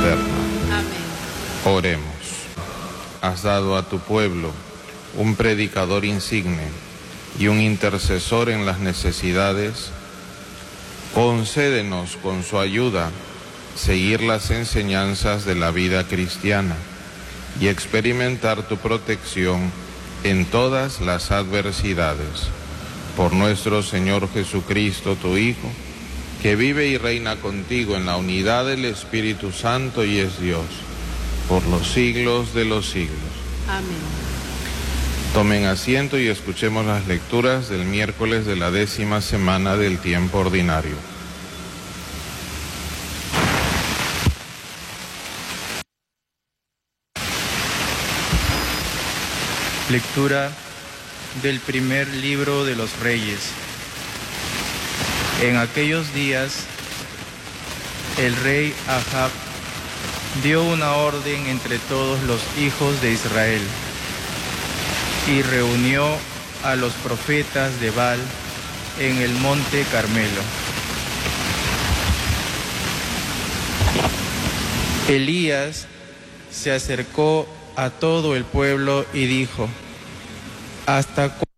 eterna. Amén. Oremos. Has dado a tu pueblo un predicador insigne y un intercesor en las necesidades. Concédenos con su ayuda seguir las enseñanzas de la vida cristiana y experimentar tu protección en todas las adversidades. Por nuestro Señor Jesucristo, tu Hijo, que vive y reina contigo en la unidad del Espíritu Santo y es Dios, por los siglos de los siglos. Amén. Tomen asiento y escuchemos las lecturas del miércoles de la 10ª semana del tiempo ordinario. Lectura del primer libro de los Reyes. En aquellos días, el rey Ahab dio una orden entre todos los hijos de Israel y reunió a los profetas de Baal en el monte Carmelo. Elías se acercó a todo el pueblo y dijo: ¿Hasta